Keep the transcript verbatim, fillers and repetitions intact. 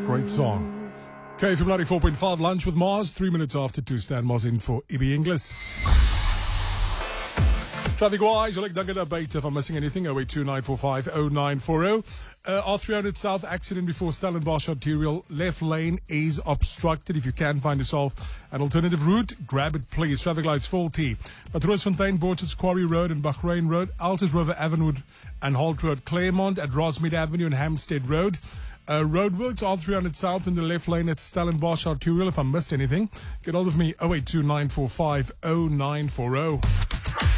Great song. K F M ninety-four point five, Lunch with Mars, three minutes after two. Stan Mars in for I B English. Traffic-wise, you'll like Duncan Bait if I'm missing anything. oh eight two nine four five oh nine four oh. Uh, R three hundred South, accident before Stellenbosch arterial. Left lane is obstructed. If you can find yourself an alternative route, grab it, please. Traffic lights faulty. But Roosfontein, Borchards Quarry Road and Bahrain Road, Altus River Avenue and Holt Road, Claremont at Rosmead Avenue and Hampstead Road. Uh, roadworks, R three hundred South in the left lane at Stellenbosch arterial. If I missed anything, get hold of me, oh eight two nine four five oh nine four oh.